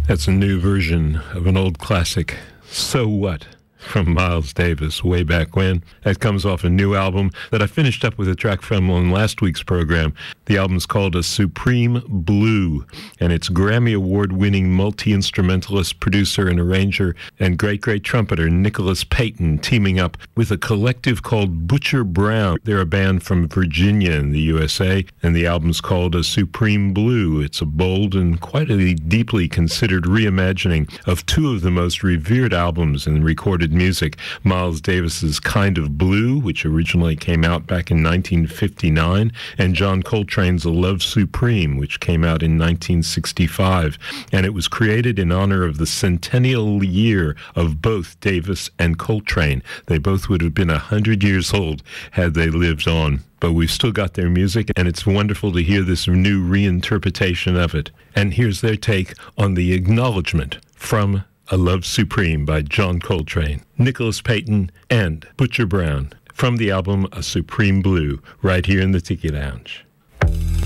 That's a new version of an old classic, So What, from Miles Davis way back when. That comes off a new album that I finished up with a track from on last week's program. The album's called A Supreme Blue, and it's Grammy Award-winning multi-instrumentalist, producer, and arranger, and great trumpeter Nicholas Payton teaming up with a collective called Butcher Brown. They're a band from Virginia in the USA, and the album's called A Supreme Blue. It's a bold and quite a deeply considered reimagining of two of the most revered albums in recorded music, Miles Davis's Kind of Blue, which originally came out back in 1959, and John Coltrane's Love Supreme, which came out in 1965. And it was created in honor of the centennial year of both Davis and Coltrane. They both would have been 100 years old had they lived on. But we've still got their music, and it's wonderful to hear this new reinterpretation of it. And here's their take on the acknowledgement from A Love Supreme by John Coltrane, Nicholas Payton, and Butcher Brown from the album A Supreme Blue, right here in the Tiki Lounge.